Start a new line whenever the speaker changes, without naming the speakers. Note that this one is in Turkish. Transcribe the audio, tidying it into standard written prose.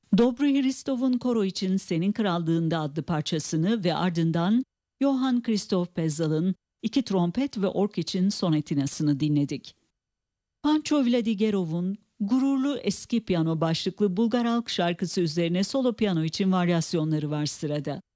Dobry Hristow'un koro için Senin Krallığında adlı parçasını ve ardından Johann Christoph Pezzal'ın iki trompet ve ork için sonatinasını dinledik. Pancho Vladigerov'un Gururlu Eski Piyano başlıklı Bulgar halk şarkısı üzerine solo piyano için varyasyonları var sırada.